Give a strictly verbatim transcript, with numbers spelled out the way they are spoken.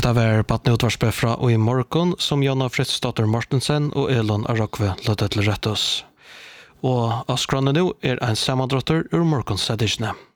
Hetta var Batneutvarspe fra og i morgon som Jonna Fritzdotter Mortensen og Elon Arokve lødde til rettos. Og avskrannet nå er en sammandrotter ur morgonseditionene.